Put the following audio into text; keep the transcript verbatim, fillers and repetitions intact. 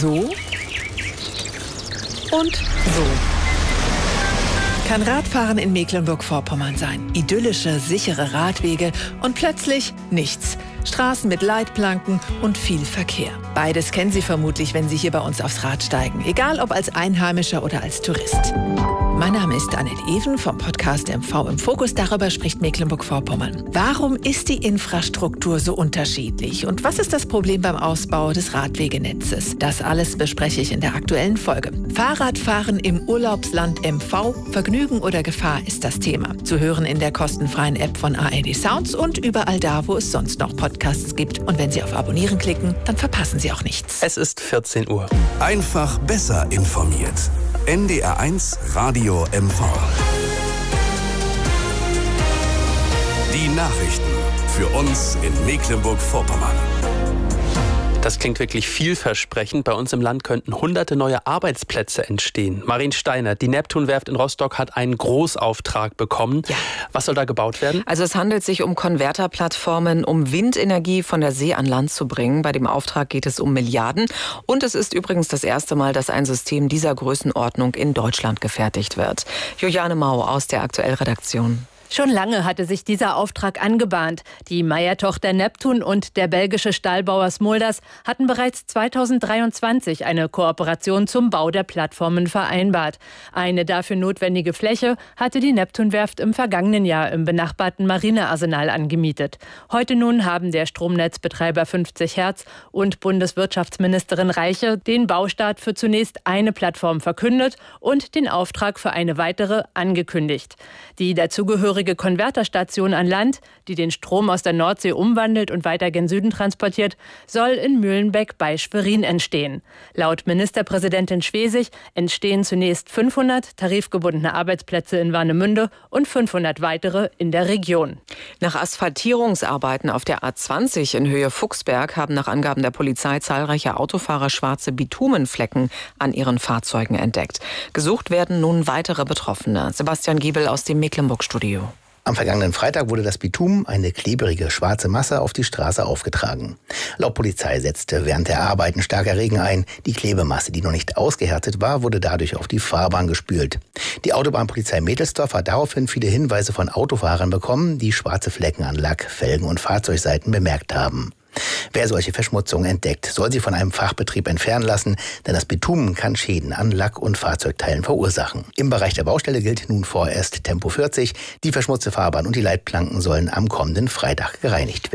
so und so. Kann Radfahren in Mecklenburg-Vorpommern sein. Idyllische, sichere Radwege und plötzlich nichts. Straßen mit Leitplanken und viel Verkehr. Beides kennen Sie vermutlich, wenn Sie hier bei uns aufs Rad steigen. Egal ob als Einheimischer oder als Tourist. Mein Name ist Annette Even vom Podcast M V im Fokus. Darüber spricht Mecklenburg-Vorpommern. Warum ist die Infrastruktur so unterschiedlich? Und was ist das Problem beim Ausbau des Radwegenetzes? Das alles bespreche ich in der aktuellen Folge. Fahrradfahren im Urlaubsland M V, Vergnügen oder Gefahr ist das Thema. Zu hören in der kostenfreien App von A R D Sounds und überall da, wo es sonst noch Podcasts gibt. Und wenn Sie auf Abonnieren klicken, dann verpassen Sie auch nichts. Es ist vierzehn Uhr. Einfach besser informiert. N D R eins Radio M V. Die Nachrichten für uns in Mecklenburg-Vorpommern. Das klingt wirklich vielversprechend. Bei uns im Land könnten hunderte neue Arbeitsplätze entstehen. Marin Steiner, die Neptun-Werft in Rostock hat einen Großauftrag bekommen. Ja. Was soll da gebaut werden? Also es handelt sich um Konverterplattformen, um Windenergie von der See an Land zu bringen. Bei dem Auftrag geht es um Milliarden. Und es ist übrigens das erste Mal, dass ein System dieser Größenordnung in Deutschland gefertigt wird. Juliane Mau aus der Aktuell-Redaktion. Schon lange hatte sich dieser Auftrag angebahnt. Die Meyer-Tochter Neptun und der belgische Stahlbauer Smulders hatten bereits zweitausenddreiundzwanzig eine Kooperation zum Bau der Plattformen vereinbart. Eine dafür notwendige Fläche hatte die Neptun-Werft im vergangenen Jahr im benachbarten Marinearsenal angemietet. Heute nun haben der Stromnetzbetreiber fünfzig Hertz und Bundeswirtschaftsministerin Reiche den Baustart für zunächst eine Plattform verkündet und den Auftrag für eine weitere angekündigt. Die dazugehörige Konverterstation an Land, die den Strom aus der Nordsee umwandelt und weiter gen Süden transportiert, soll in Mühlenbeck bei Schwerin entstehen. Laut Ministerpräsidentin Schwesig entstehen zunächst fünfhundert tarifgebundene Arbeitsplätze in Warnemünde und fünfhundert weitere in der Region. Nach Asphaltierungsarbeiten auf der A zwanzig in Höhe Fuchsberg haben nach Angaben der Polizei zahlreiche Autofahrer schwarze Bitumenflecken an ihren Fahrzeugen entdeckt. Gesucht werden nun weitere Betroffene. Sebastian Giebel aus dem Mecklenburg-Studio. Am vergangenen Freitag wurde das Bitumen, eine klebrige schwarze Masse, auf die Straße aufgetragen. Laut Polizei setzte während der Arbeiten starker Regen ein. Die Klebemasse, die noch nicht ausgehärtet war, wurde dadurch auf die Fahrbahn gespült. Die Autobahnpolizei Mädelsdorf hat daraufhin viele Hinweise von Autofahrern bekommen, die schwarze Flecken an Lack, Felgen und Fahrzeugseiten bemerkt haben. Wer solche Verschmutzungen entdeckt, soll sie von einem Fachbetrieb entfernen lassen, denn das Bitumen kann Schäden an Lack- und Fahrzeugteilen verursachen. Im Bereich der Baustelle gilt nun vorerst Tempo vierzig. Die verschmutzte Fahrbahn und die Leitplanken sollen am kommenden Freitag gereinigt werden.